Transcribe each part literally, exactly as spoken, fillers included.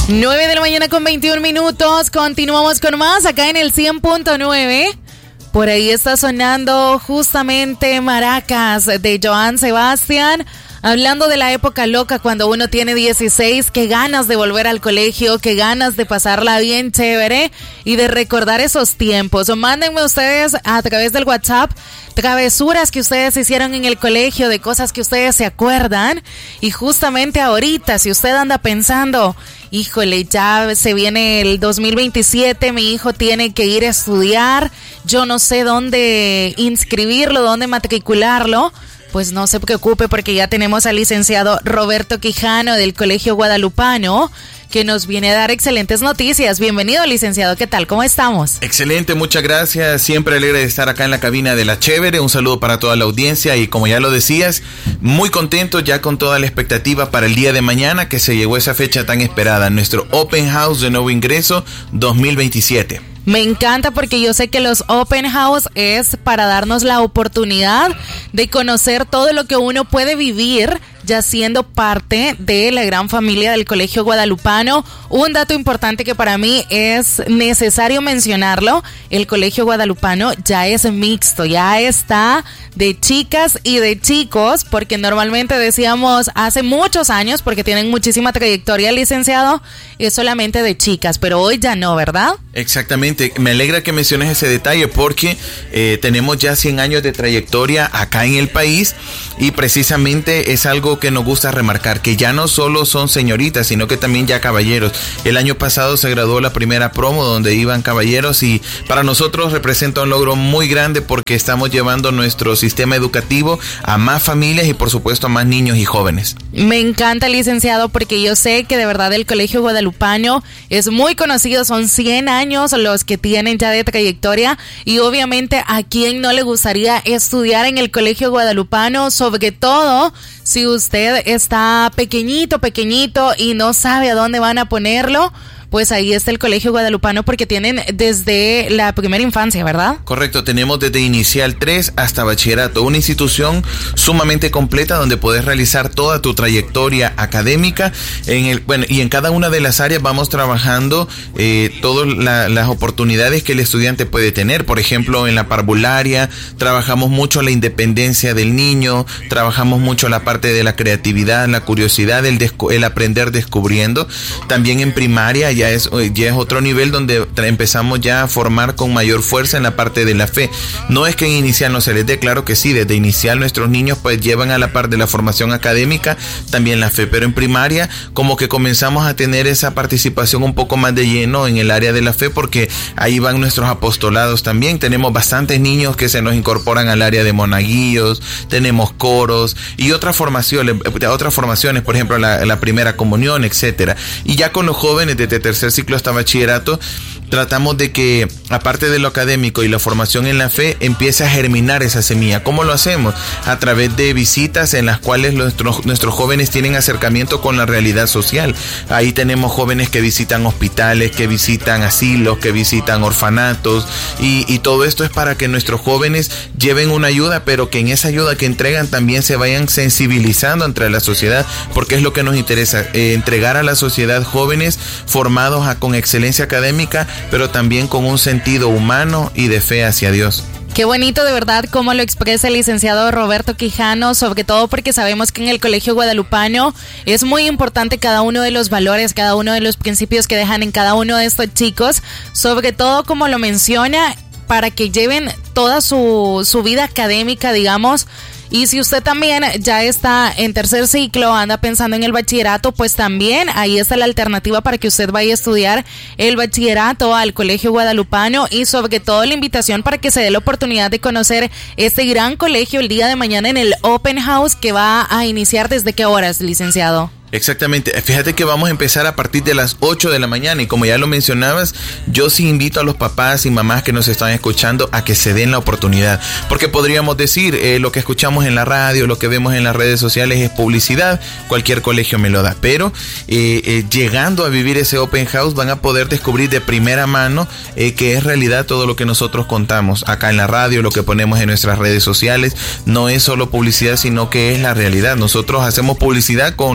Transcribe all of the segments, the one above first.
nueve de la mañana con veintiún minutos. Continuamos con más acá en el cien punto nueve. Por ahí está sonando justamente Maracas de Joan Sebastián. Hablando de la época loca cuando uno tiene dieciséis, qué ganas de volver al colegio, qué ganas de pasarla bien chévere y de recordar esos tiempos. O mándenme ustedes a través del WhatsApp travesuras que ustedes hicieron en el colegio, de cosas que ustedes se acuerdan. Y justamente ahorita, si usted anda pensando, híjole, ya se viene el dos mil veintisiete, mi hijo tiene que ir a estudiar, yo no sé dónde inscribirlo, dónde matricularlo, pues no se preocupe porque ya tenemos al licenciado Roberto Quijano del Colegio Guadalupano, que nos viene a dar excelentes noticias. Bienvenido, licenciado. ¿Qué tal? ¿Cómo estamos? Excelente, muchas gracias. Siempre alegre de estar acá en la cabina de La Chévere. Un saludo para toda la audiencia y como ya lo decías, muy contento ya con toda la expectativa para el día de mañana que se llegó esa fecha tan esperada, nuestro Open House de nuevo ingreso dos mil veintisiete. Me encanta porque yo sé que los Open House es para darnos la oportunidad de conocer todo lo que uno puede vivir ya siendo parte de la gran familia del Colegio Guadalupano. Un dato importante que para mí es necesario mencionarlo, el Colegio Guadalupano ya es mixto, ya está de chicas y de chicos, porque normalmente decíamos hace muchos años, porque tienen muchísima trayectoria, licenciado, es solamente de chicas, pero hoy ya no, ¿verdad? Exactamente, me alegra que menciones ese detalle porque eh, tenemos ya cien años de trayectoria acá en el país y precisamente es algo que nos gusta remarcar, que ya no solo son señoritas, sino que también ya caballeros. El año pasado se graduó la primera promo donde iban caballeros y para nosotros representa un logro muy grande porque estamos llevando nuestro sistema educativo a más familias y por supuesto a más niños y jóvenes. Me encanta, licenciado, porque yo sé que de verdad el Colegio Guadalupano es muy conocido, son cien años los que tienen ya de trayectoria y obviamente a quién no le gustaría estudiar en el Colegio Guadalupano, sobre todo si usted está pequeñito, pequeñito y no sabe a dónde van a ponerlo. Pues ahí está el Colegio Guadalupano porque tienen desde la primera infancia, ¿verdad? Correcto, tenemos desde inicial tres hasta bachillerato, una institución sumamente completa donde puedes realizar toda tu trayectoria académica en el, bueno, y en cada una de las áreas vamos trabajando eh, todas la, las oportunidades que el estudiante puede tener. Por ejemplo, en la parvularia trabajamos mucho la independencia del niño, trabajamos mucho la parte de la creatividad, la curiosidad, el, descu- el aprender descubriendo. También en primaria ya es, ya es otro nivel donde tra- empezamos ya a formar con mayor fuerza en la parte de la fe. No es que en inicial no se les dé, claro que sí, desde inicial nuestros niños pues llevan a la par de la formación académica también la fe, pero en primaria como que comenzamos a tener esa participación un poco más de lleno en el área de la fe porque ahí van nuestros apostolados también. Tenemos bastantes niños que se nos incorporan al área de monaguillos, tenemos coros y otras formaciones, otras formaciones, por ejemplo la, la primera comunión, etcétera. Y ya con los jóvenes desde tercer ciclo hasta bachillerato, tratamos de que, aparte de lo académico y la formación en la fe, empiece a germinar esa semilla. ¿Cómo lo hacemos? A través de visitas en las cuales nuestros, nuestros jóvenes tienen acercamiento con la realidad social. Ahí tenemos jóvenes que visitan hospitales, que visitan asilos, que visitan orfanatos, y, y todo esto es para que nuestros jóvenes lleven una ayuda, pero que en esa ayuda que entregan también se vayan sensibilizando entre la sociedad, porque es lo que nos interesa, eh, entregar a la sociedad jóvenes formados a, con excelencia académica, pero también con un sentido humano y de fe hacia Dios. Qué bonito de verdad cómo lo expresa el licenciado Roberto Quijano, sobre todo porque sabemos que en el Colegio Guadalupano es muy importante cada uno de los valores, cada uno de los principios que dejan en cada uno de estos chicos, sobre todo como lo menciona, para que lleven toda su, su vida académica, digamos. Y si usted también ya está en tercer ciclo, anda pensando en el bachillerato, pues también ahí está la alternativa para que usted vaya a estudiar el bachillerato al Colegio Guadalupano y sobre todo la invitación para que se dé la oportunidad de conocer este gran colegio el día de mañana en el Open House que va a iniciar. ¿Desde qué horas, licenciado? Exactamente, fíjate que vamos a empezar a partir de las ocho de la mañana y como ya lo mencionabas, yo sí invito a los papás y mamás que nos están escuchando a que se den la oportunidad, porque podríamos decir, eh, lo que escuchamos en la radio, lo que vemos en las redes sociales es publicidad, cualquier colegio me lo da, pero eh, eh, llegando a vivir ese Open House van a poder descubrir de primera mano eh, que es realidad todo lo que nosotros contamos acá en la radio, lo que ponemos en nuestras redes sociales, no es solo publicidad, sino que es la realidad. Nosotros hacemos publicidad con, con lo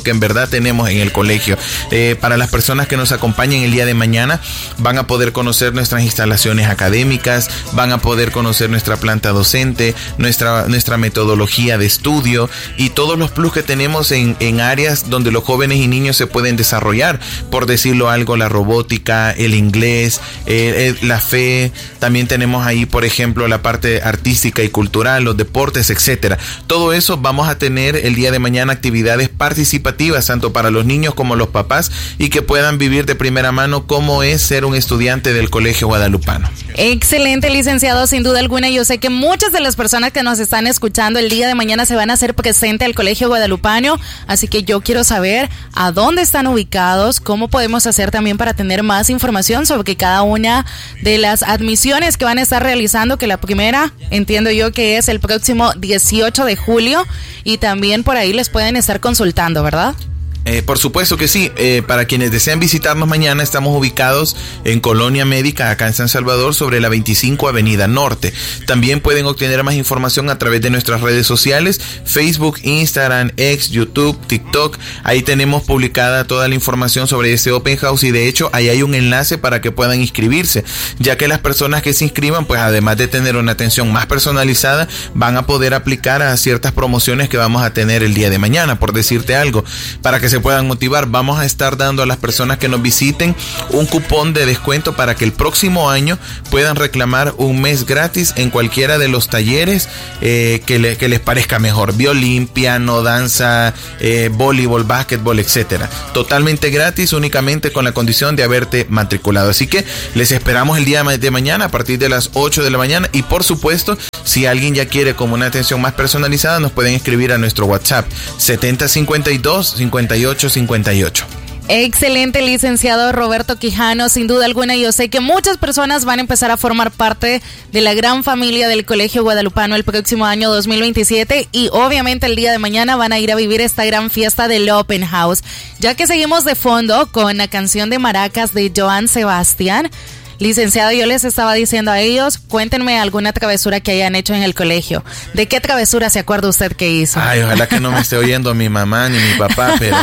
que en verdad tenemos en el colegio. Eh, para las personas que nos acompañen el día de mañana, van a poder conocer nuestras instalaciones académicas, van a poder conocer nuestra planta docente, nuestra, nuestra metodología de estudio y todos los plus que tenemos en, en áreas donde los jóvenes y niños se pueden desarrollar, por decirlo algo, la robótica, el inglés, eh, eh, la fe. También tenemos ahí, por ejemplo, la parte artística y cultural, los deportes, etcétera. Todo eso vamos a tener el día de mañana actividades participativas, tanto para los niños como los papás, y que puedan vivir de primera mano cómo es ser un estudiante del Colegio Guadalupano. Excelente, licenciado, sin duda alguna. Yo sé que muchas de las personas que nos están escuchando el día de mañana se van a hacer presente al Colegio Guadalupano, así que yo quiero saber a dónde están ubicados, cómo podemos hacer también para tener más información sobre cada una de las admisiones que van a estar realizando, que la primera entiendo yo que es el próximo dieciocho de julio, y también por ahí les pueden estar consultando, ¿verdad? Eh, por supuesto que sí. Eh, para quienes desean visitarnos mañana, estamos ubicados en Colonia Médica, acá en San Salvador, sobre la veinticinco Avenida Norte. También pueden obtener más información a través de nuestras redes sociales, Facebook, Instagram, X, YouTube, TikTok. Ahí tenemos publicada toda la información sobre este Open House, y de hecho ahí hay un enlace para que puedan inscribirse, ya que las personas que se inscriban, pues además de tener una atención más personalizada, van a poder aplicar a ciertas promociones que vamos a tener el día de mañana. Por decirte algo, para que se puedan motivar, vamos a estar dando a las personas que nos visiten un cupón de descuento para que el próximo año puedan reclamar un mes gratis en cualquiera de los talleres eh, que, le, que les parezca mejor: violín, piano, danza, eh, voleibol, básquetbol, etcétera. Totalmente gratis, únicamente con la condición de haberte matriculado. Así que les esperamos el día de mañana a partir de las ocho de la mañana, y por supuesto, si alguien ya quiere como una atención más personalizada, nos pueden escribir a nuestro WhatsApp setenta cincuenta y dos cincuenta y ocho cincuenta y ocho. Excelente, licenciado Roberto Quijano, sin duda alguna. Yo sé que muchas personas van a empezar a formar parte de la gran familia del Colegio Guadalupano el próximo año dos mil veintisiete, y obviamente el día de mañana van a ir a vivir esta gran fiesta del Open House. Ya que seguimos de fondo con la canción de Maracas de Joan Sebastián, licenciado, yo les estaba diciendo a ellos, cuéntenme alguna travesura que hayan hecho en el colegio. ¿De qué travesura se acuerda usted que hizo? Ay, ojalá que no me esté oyendo mi mamá ni mi papá, pero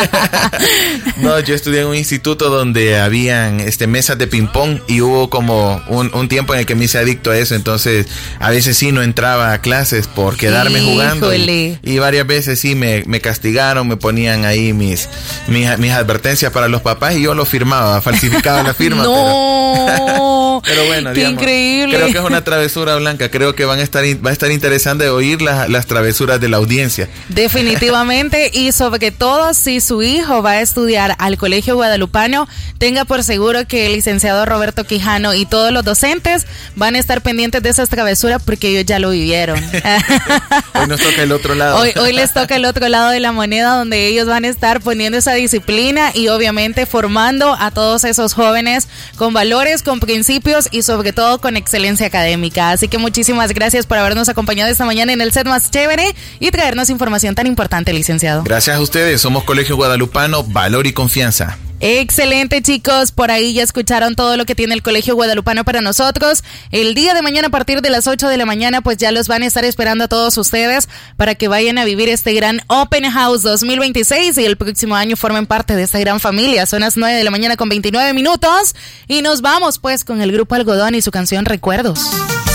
no, yo estudié en un instituto donde habían este mesas de ping pong, y hubo como un, un tiempo en el que me hice adicto a eso. Entonces a veces sí no entraba a clases por quedarme Híjole. jugando, y, y varias veces sí me, me castigaron, me ponían ahí mis, mis, mis advertencias para los papás, y yo lo firmaba, falsificaba la firma. No. Pero pero bueno, qué digamos, increíble. Creo que es una travesura, Blanca. Creo que van a estar va a estar interesante oír las, las travesuras de la audiencia. Definitivamente, y sobre todo si su hijo va a estudiar al Colegio Guadalupano, tenga por seguro que el licenciado Roberto Quijano y todos los docentes van a estar pendientes de esas travesuras, porque ellos ya lo vivieron. Hoy nos toca el otro lado. Hoy, hoy les toca el otro lado de la moneda, donde ellos van a estar poniendo esa disciplina y obviamente formando a todos esos jóvenes con valores, con principios y sobre todo con excelencia académica. Así que muchísimas gracias por habernos acompañado esta mañana en el set más chévere y traernos información tan importante, licenciado. Gracias a ustedes, somos Colegio Guadalupano, valor y confianza. Excelente, chicos, por ahí ya escucharon todo lo que tiene el Colegio Guadalupano para nosotros. El día de mañana a partir de las ocho de la mañana pues ya los van a estar esperando a todos ustedes para que vayan a vivir este gran Open House dos mil veintiséis y el próximo año formen parte de esta gran familia. Son las nueve de la mañana con veintinueve minutos y nos vamos pues con el Grupo Algodón y su canción Recuerdos.